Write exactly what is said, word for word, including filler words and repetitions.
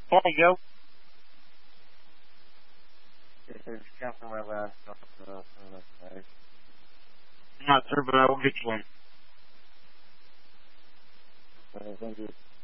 There you go. It's cancel my last stuff. Uh, nice. I'm not sure, but I will get you one. Uh, thank you.